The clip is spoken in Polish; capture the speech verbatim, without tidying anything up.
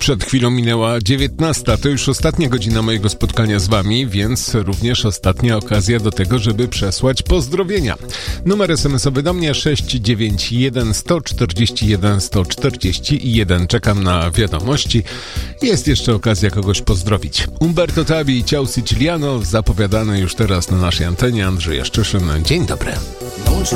Przed chwilą minęła dziewiętnasta. To już ostatnia godzina mojego spotkania z wami, więc również ostatnia okazja do tego, żeby przesłać pozdrowienia. Numer esemesowy do mnie sześć dziewięć jeden, jeden cztery jeden, jeden cztery jeden. Czekam na wiadomości. Jest jeszcze okazja kogoś pozdrowić. Umberto Tabi i Ciao Siciliano zapowiadane już teraz na naszej antenie. Andrzej Jaszczyszyn. Dzień dobry.